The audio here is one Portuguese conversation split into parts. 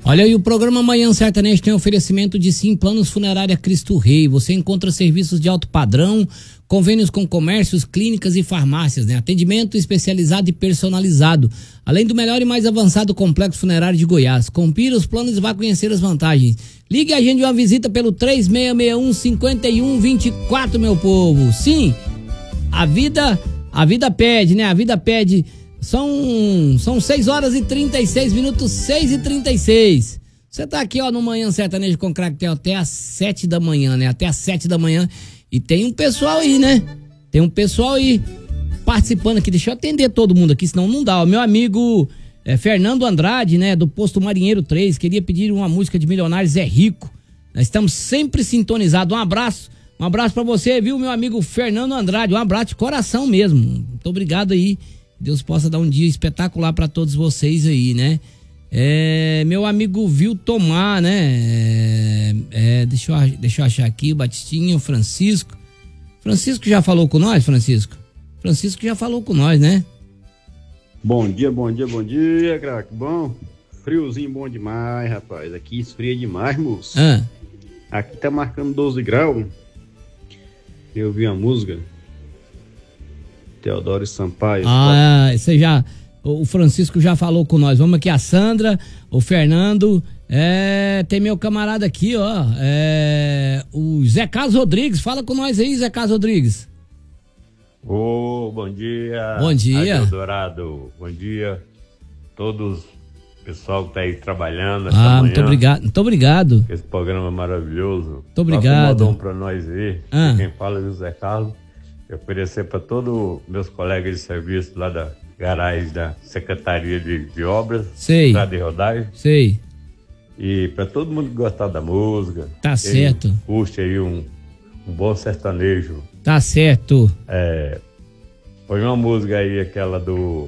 Olha, e o programa Manhã Sertanejo tem oferecimento de Sim Planos Funerária Cristo Rei. Você encontra serviços de alto padrão, convênios com comércios, clínicas e farmácias, né? Atendimento especializado e personalizado, além do melhor e mais avançado complexo funerário de Goiás. Compira os planos e vá conhecer as vantagens. Ligue a gente uma visita pelo 3661-5124, meu povo. Sim, a vida pede, né? A vida pede. São 6 horas e 36 minutos, 6h36. Você tá aqui, ó, no Manhã Sertanejo com Craquetel até às 7 da manhã, né? Até às 7 da manhã. E tem um pessoal aí, né? Tem um pessoal aí participando aqui. Deixa eu atender todo mundo aqui, senão não dá. O meu amigo Fernando Andrade, né? Do Posto Marinheiro 3, queria pedir uma música de Milionários é Rico. Nós estamos sempre sintonizados. Um abraço pra você, viu, meu amigo Fernando Andrade. Um abraço de coração mesmo. Muito obrigado aí. Deus possa dar um dia espetacular para todos vocês aí, né? Meu amigo Viltomar, né? Deixa eu achar aqui o Batistinha, o Francisco. Francisco já falou com nós, Francisco? Francisco já falou com nós, né? Bom dia, craque. Bom, friozinho bom demais, rapaz. Aqui esfria demais, moço. Aqui tá marcando 12 graus. Eu vi a música. Teodoro Sampaio. O Francisco já falou com nós. Vamos aqui, a Sandra, o Fernando, tem meu camarada aqui, ó, o Zé Carlos Rodrigues. Fala com nós aí, Zé Carlos Rodrigues. Bom dia. Bom dia. Rádio Dourado, bom dia. Todos, pessoal que tá aí trabalhando essa manhã. Muito obrigado. Esse programa maravilhoso. Muito obrigado. Pra nós ver. Quem fala é o Zé Carlos. Eu oferecer para todos meus colegas de serviço lá da garagem da Secretaria de Obras, Estrada e Rodagem. Sei. E para todo mundo que gostar da música. Tá certo. Curte aí um bom sertanejo. Tá certo. Põe uma música aí, aquela do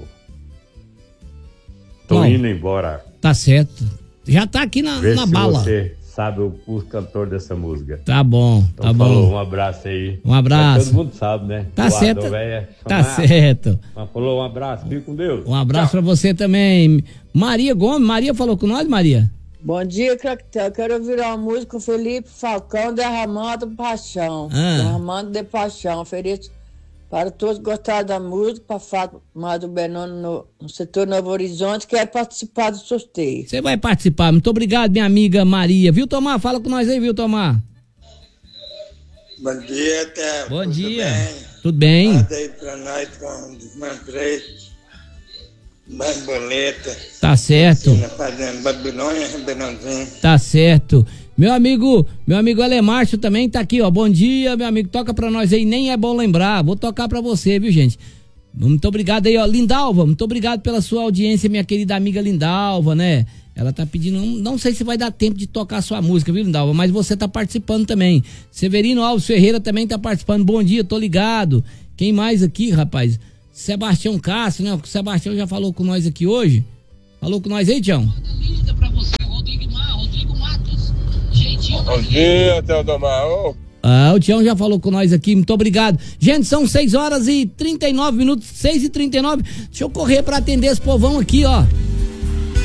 Tô Indo Embora. Tá certo. Já tá aqui na bala. Você sabe o cantor dessa música. Tá bom, então, falou, um abraço aí. Um abraço. Todo mundo sabe, né? Tá certo. Tá certo. Mas falou, um abraço, fique com Deus. Um abraço pra você também. Maria Gomes, Maria falou com nós, Maria? Bom dia, Craquetel. Quero ouvir uma música com Felipe Falcão, Derramando Paixão. Derramando de Paixão. Ofereço para todos gostar da música, para Fátima do Benoni no setor Novo Horizonte, quer participar do sorteio. Você vai participar. Muito obrigado, minha amiga Maria. Viu, Tomar? Fala com nós aí, viu, Tomar? Bom dia, Théo. Bom dia. Tudo bem? Manda aí pra nós com Manfred, Borboleta. Tá certo. Fazendo Babilônia, Ribeirãozinho. Tá certo. Meu amigo Alemárcio também tá aqui, ó. Bom dia, meu amigo. Toca pra nós aí, nem é bom lembrar. Vou tocar pra você, viu, gente? Muito obrigado aí, ó. Lindalva, muito obrigado pela sua audiência, minha querida amiga Lindalva, né? Ela tá pedindo, não sei se vai dar tempo de tocar a sua música, viu, Lindalva? Mas você tá participando também. Severino Alves Ferreira também tá participando. Bom dia, tô ligado. Quem mais aqui, rapaz? Sebastião Castro, né? O Sebastião já falou com nós aqui hoje. Falou com nós aí, Tião? Bom dia, Teodomar. O Tião já falou com nós aqui, muito obrigado. Gente, são 6 horas e 39 minutos, 6h39. Deixa eu correr pra atender esse povão aqui, ó.